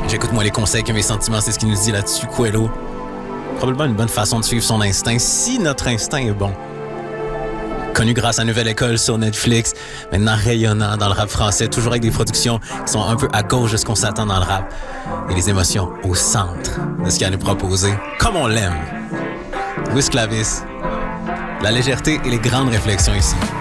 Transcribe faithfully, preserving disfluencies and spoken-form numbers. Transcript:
J'écoute moi les conseils que mes sentiments, c'est ce qu'il nous dit là-dessus, Coelho. Probablement une bonne façon de suivre son instinct, si notre instinct est bon. Connu grâce à Nouvelle École sur Netflix, maintenant rayonnant dans le rap français, toujours avec des productions qui sont un peu à gauche de ce qu'on s'attend dans le rap. Et les émotions au centre de ce qu'il a à nous proposer, comme on l'aime. Wiz Clavis, la légèreté et les grandes réflexions ici.